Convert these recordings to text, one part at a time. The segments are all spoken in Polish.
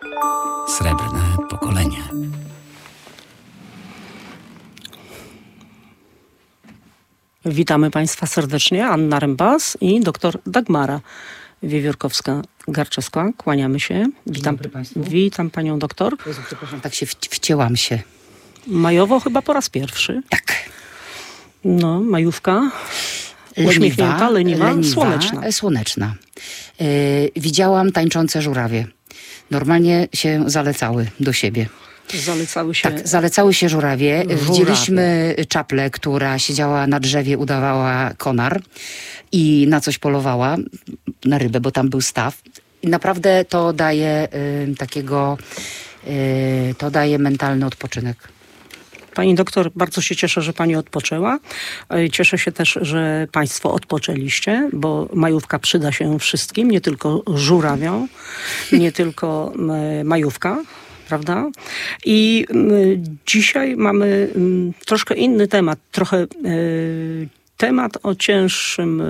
Srebrne pokolenie. Witamy Państwa serdecznie. Anna Rembas i dr Dagmara Wiewiórkowska-Garczewska. Kłaniamy się. Witam Panią doktor. Jezu, przepraszam, tak się wcięłam się. Majowo chyba po raz pierwszy. Tak. No, majówka. Uśmiechnięta, leniwa, słoneczna. Widziałam tańczące żurawie. Normalnie się zalecały do siebie. Zalecały się. Tak, zalecały się żurawie. Widzieliśmy czaplę, która siedziała na drzewie, udawała konar i na coś polowała, na rybę, bo tam był staw. I naprawdę to daje to daje mentalny odpoczynek. Pani doktor, bardzo się cieszę, że Pani odpoczęła. Cieszę się też, że Państwo odpoczęliście, bo majówka przyda się wszystkim, nie tylko żurawiom, nie tylko majówka. Prawda? I dzisiaj mamy troszkę inny temat, temat o cięższym,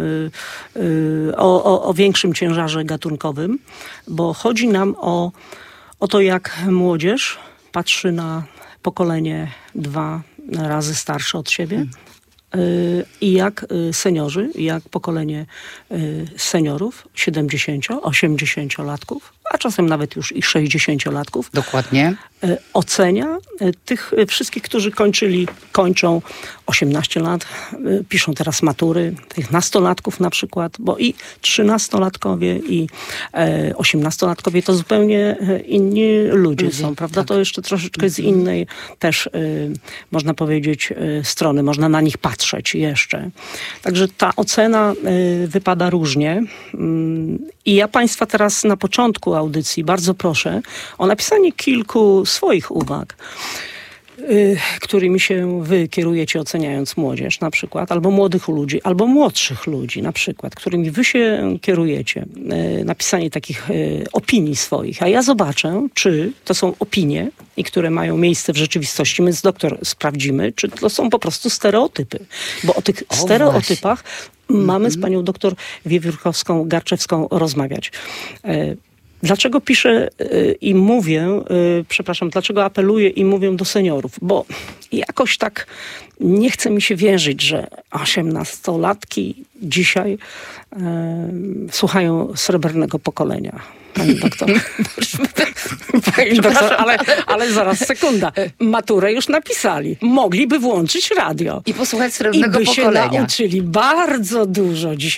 o większym ciężarze gatunkowym, bo chodzi nam o to, jak młodzież patrzy na pokolenie 2 razy starsze od siebie i jak seniorzy, jak pokolenie seniorów, 70, 80-latków, a czasem nawet już i 60-latków. Dokładnie. Ocenia tych wszystkich, którzy kończą 18 lat, piszą teraz matury, tych nastolatków na przykład, bo i 13-latkowie i 18-latkowie to zupełnie inni ludzie są, prawda? Tak. To jeszcze troszeczkę z innej też, można powiedzieć, strony, można na nich patrzeć jeszcze. Także ta ocena wypada różnie. I ja Państwa teraz na początku audycji bardzo proszę o napisanie kilku swoich uwag, którymi się wy kierujecie, oceniając młodzież na przykład, albo młodych ludzi, albo młodszych ludzi na przykład, którymi wy się kierujecie. Napisanie takich opinii swoich. A ja zobaczę, czy to są opinie, i które mają miejsce w rzeczywistości. My z doktor sprawdzimy, czy to są po prostu stereotypy. Bo o tych stereotypach mamy z panią doktor Wiewiórkowską-Garczewską rozmawiać. Dlaczego piszę i mówię, dlaczego apeluję i mówię do seniorów? Bo jakoś tak nie chce mi się wierzyć, że 18-latki dzisiaj słuchają srebrnego pokolenia. Pani doktor. Pani doktor, ale zaraz, sekunda. Maturę już napisali. Mogliby włączyć radio. I posłuchać srebrnego pokolenia. I by się pokolenia. nauczyli bardzo dużo dzisiaj.